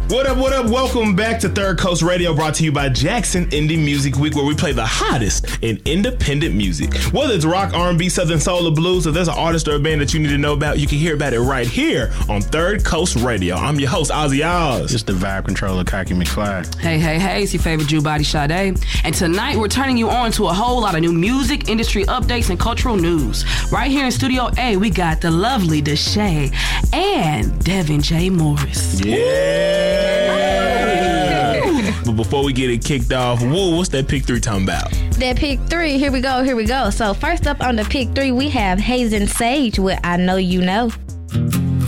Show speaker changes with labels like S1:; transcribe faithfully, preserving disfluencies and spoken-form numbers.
S1: What up, what up? Welcome back to Third Coast Radio, brought to you by Jackson Indie Music Week, where we play the hottest in independent music. Whether it's rock, R and B, southern soul, or blues, if there's an artist or a band that you need to know about, you can hear about it right here on Third Coast Radio. I'm your host, Ozzy Oz.
S2: It's the vibe controller, Cocky McFly.
S3: Hey, hey, hey, it's your favorite Jew body, Sade. And tonight, we're turning you on to a whole lot of new music, industry updates, and cultural news. Right here in Studio A, we got the lovely Deshae and Devin J. Morris.
S1: Yeah. But before we get it kicked off, whoa, what's that pick three talking about?
S4: That pick three, here we go, here we go. So first up on the pick three, we have Hazen Sage with I Know You Know.